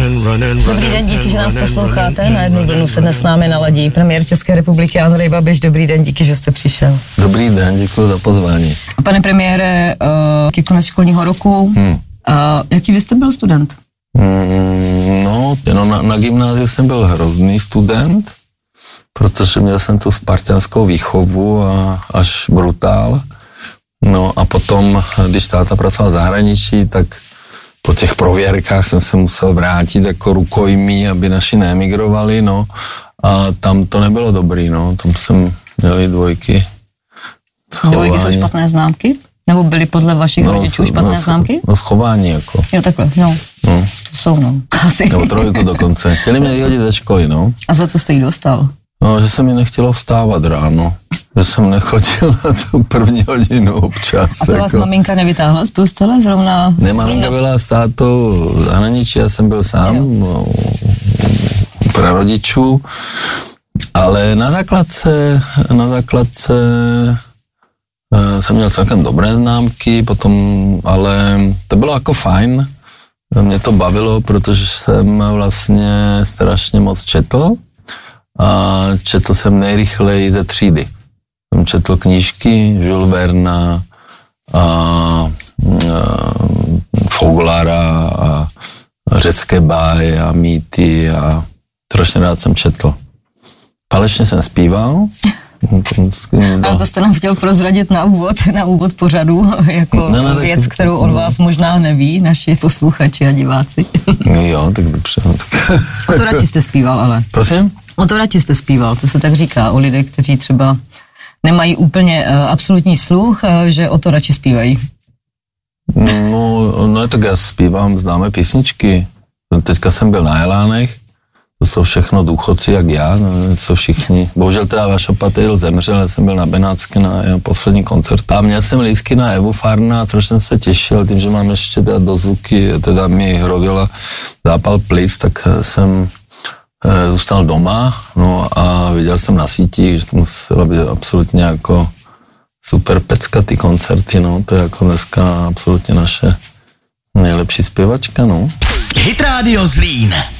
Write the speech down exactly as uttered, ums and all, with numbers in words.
Dobrý den, díky, že nás posloucháte. Na jednu vlnu se dnes s námi naladí premiér České republiky Andrej Babiš. Dobrý den, díky, že jste přišel. Dobrý den, děkuji za pozvání. A pane premiére, uh, je konec školního roku. Hmm. Uh, jaký vy jste byl student? Mm, no, jenom na, na gymnáziu jsem byl hrozný student, protože měl jsem tu spartanskou výchovu a až brutál. No a potom, když táta pracoval v zahraničí, tak po těch prověrkách jsem se musel vrátit jako rukojmí, aby naši neemigrovali, no. A tam to nebylo dobrý, no. Tam jsem měli dvojky. Dvojky jsou špatné známky? Nebo byly podle vašich no, rodičů špatné no, známky? No schování jako. Jo, takhle, no. no. To jsou, no. Asi. Nebo trojku dokonce. Chtěli mě vyhodit ze školy, no. A za co jste jí dostal? No, že se mi nechtělo vstávat ráno. Že jsem nechodil na tu první hodinu občas. A to vás jako... maminka nevytáhla z postele zrovna? Ne, maminka byla s tátou v zahraničí, já jsem byl sám no, u prarodičů, ale na základce, na základce uh, jsem měl celkem dobré známky, potom, ale to bylo jako fajn, mě to bavilo, protože jsem vlastně strašně moc četl a četl jsem nejrychleji ze třídy. Jsem četl knížky Jules Verna a, a Foglara a řecké báje a mýty a strašně rád jsem četl. Falešně jsem zpíval. Ale to jste nám chtěl prozradit na úvod, na úvod pořadu, jako ne, ne, věc, tak, kterou od vás možná neví naši posluchači a diváci. Jo, tak dobře. Tak. O to radši jste zpíval, ale. Prosím? O to radši jste zpíval, to se tak říká o lidech, kteří třeba nemají úplně uh, absolutní sluch, uh, že o to radši zpívají. No, no tak já zpívám známé písničky. Teďka jsem byl na Jelánech, to jsou všechno důchodci jak já, no, jsou všichni. Bohužel teda Vašo Patejl zemřel, já jsem byl na Benátské na jeho poslední koncert. A měl jsem lístky na Evu Farna a trošku jsem se těšil, tím, že mám ještě teda dozvuky, teda mi hrozila zápal plic, tak jsem zůstal doma, no a viděl jsem na sítích, že to muselo být absolutně jako super pecka ty koncerty, no, to je jako dneska absolutně naše nejlepší zpěvačka, no. Hit Radio Zlín.